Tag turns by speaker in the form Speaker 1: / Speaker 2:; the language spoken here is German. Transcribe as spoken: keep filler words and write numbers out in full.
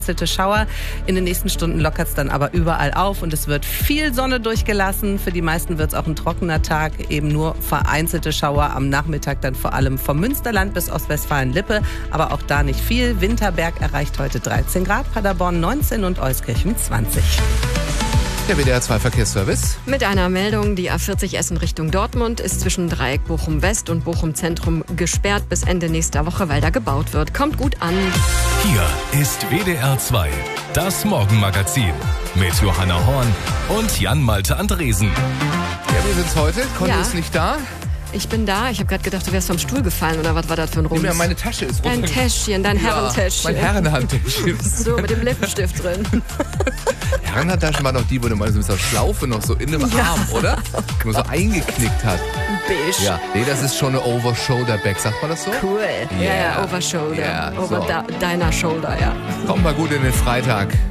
Speaker 1: Schauer. In den nächsten Stunden lockert es dann aber überall auf und es wird viel Sonne durchgelassen. Für die meisten wird es auch ein trockener Tag, eben nur vereinzelte Schauer am Nachmittag, dann vor allem vom Münsterland bis Ostwestfalen-Lippe, aber auch da nicht viel. Winterberg erreicht heute dreizehn Grad, Paderborn neunzehn und Euskirchen zwanzig.
Speaker 2: Der W D R zwei Verkehrsservice.
Speaker 3: Mit einer Meldung, die A vierzig Essen Richtung Dortmund ist zwischen Dreieck Bochum West und Bochum Zentrum gesperrt bis Ende nächster Woche, weil da gebaut wird. Kommt gut an.
Speaker 4: Hier ist W D R zwei, das Morgenmagazin mit Johanna Horn und Jan-Malte Andresen.
Speaker 2: Ja, wir sind's heute. Conny
Speaker 3: Ja.
Speaker 2: ist nicht da.
Speaker 3: Ich bin da. Ich habe gerade gedacht, du wärst vom Stuhl gefallen oder was war das für ein Rums?
Speaker 2: Ja, meine Tasche ist
Speaker 3: Dein
Speaker 2: runtergefallen.
Speaker 3: Täschchen, dein
Speaker 2: Ja,
Speaker 3: Herrentäschchen.
Speaker 2: mein Herrenhandtäschchen.
Speaker 3: So, mit dem Lippenstift drin.
Speaker 2: Herrenhandtaschen war noch die, wo du mal so mit so einer Schlaufe noch so in dem
Speaker 3: Ja.
Speaker 2: Arm, oder? Die man so eingeknickt hat.
Speaker 3: Beige.
Speaker 2: Ja, nee, das ist schon eine Over-Shoulder-Bag, sagt man das so?
Speaker 3: Cool. Ja,
Speaker 2: Yeah.
Speaker 3: ja, over shoulder.
Speaker 2: Ja,
Speaker 3: over
Speaker 2: so.
Speaker 3: da, deiner Shoulder, ja.
Speaker 2: Kommt mal gut in den Freitag.